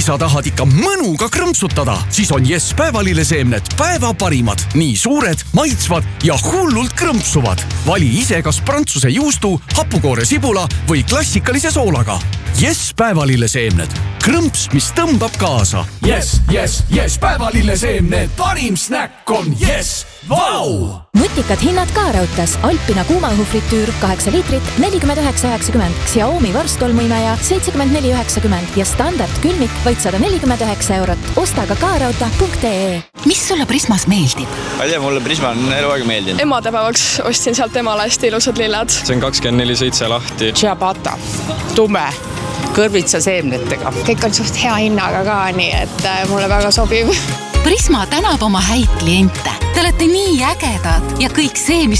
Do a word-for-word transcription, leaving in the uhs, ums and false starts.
sa tahad ikka mõnuga krõmpsutada, siis on Yes päevalilleseemned päeva parimad. Nii suured, maitsvad ja hullult krõmpsuvad. Vali ise kas prantsuse juustu, hapukoore sibula või klassikalise soolaga. Yes päevalilleseemned. Krõmps, mis tõmbab kaasa. Yes, yes, yes päevalilleseemned. Parim snäkk on Yes. Vau! Nutikad hinnad ka raudtas. Alpina kuumaõhufritüür kaheksa liitrit, nelikümmend üheksa üheksakümmend. Xiaomi varstolmuimeja seitsekümmend neli üheksakümmend ja standard külmik vaid sada nelikümmend üheksa eurot. Osta ka kaarauta punkt ee. Mis sulle Prismas meeldib? Ma ei tea, mulle Prisma on eluaeg meeldinud. Emadepäevaks ostsin sealt emale hästi ilusad lilled. See on kakskümmend neli seitse lahti. Ciabatta, tume, kõrvitsa seemnetega. Kõik on suht hea hinnaga ka, nii et mulle väga sobib. Prisma tänab oma häid kliente. Te olete nii ägedad ja kõik see, mis